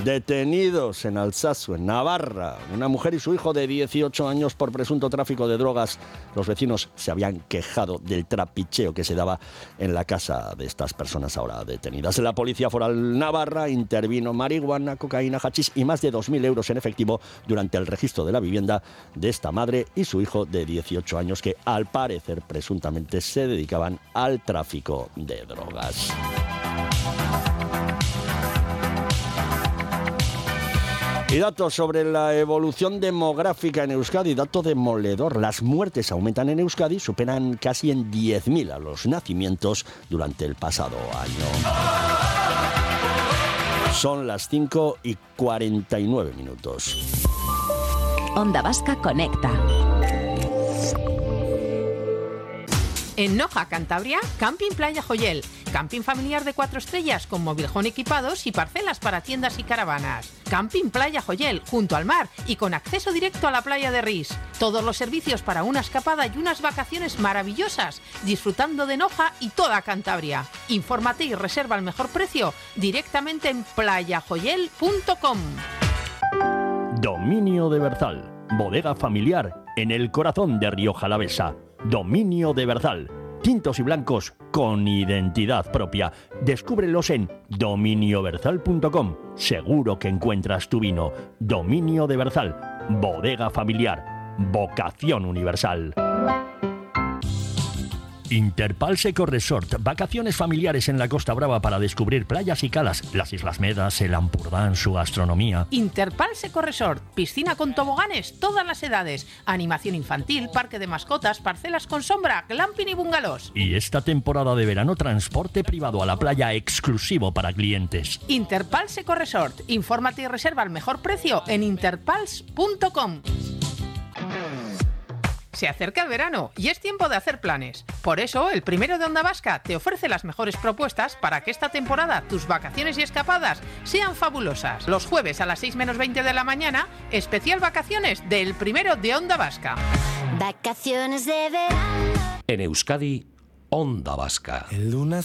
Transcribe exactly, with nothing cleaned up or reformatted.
Detenidos en Altsatsu, en Navarra, una mujer y su hijo de dieciocho años por presunto tráfico de drogas. Los vecinos se habían quejado del trapicheo que se daba en la casa de estas personas ahora detenidas. La Policía Foral Navarra intervino marihuana, cocaína, hachís y más de dos mil euros en efectivo durante el registro de la vivienda de esta madre y su hijo de dieciocho años que, al parecer, presuntamente se dedicaban al tráfico de drogas. Y datos sobre la evolución demográfica en Euskadi, dato demoledor. Las muertes aumentan en Euskadi, superan casi en diez mil a los nacimientos durante el pasado año. Son las cinco y cuarenta y nueve minutos. Onda Vasca conecta. En Noja, Cantabria, Camping Playa Joyel. Camping familiar de cuatro estrellas con mobiljón equipados y parcelas para tiendas y caravanas. Camping Playa Joyel, junto al mar y con acceso directo a la playa de Ris. Todos los servicios para una escapada y unas vacaciones maravillosas, disfrutando de Noja y toda Cantabria. Infórmate y reserva al mejor precio directamente en playa joyel punto com. Dominio de Berzal, bodega familiar en el corazón de Rioja Alavesa. Dominio de Berzal, tintos y blancos con identidad propia. Descúbrelos en dominio berzal punto com. Seguro que encuentras tu vino. Dominio de Berzal, bodega familiar, vocación universal. Interpals Eco Resort, vacaciones familiares en la Costa Brava para descubrir playas y calas, las Islas Medas, el Ampurdán, su gastronomía. Interpals Eco Resort, piscina con toboganes, todas las edades, animación infantil, parque de mascotas, parcelas con sombra, glamping y bungalows. Y esta temporada de verano, transporte privado a la playa exclusivo para clientes. Interpals Eco Resort, infórmate y reserva al mejor precio en interpals punto com. Se acerca el verano y es tiempo de hacer planes. Por eso, el Primero de Onda Vasca te ofrece las mejores propuestas para que esta temporada tus vacaciones y escapadas sean fabulosas. Los jueves a las seis menos veinte de la mañana, especial vacaciones del Primero de Onda Vasca. Vacaciones de verano. En Euskadi, Onda Vasca. El luna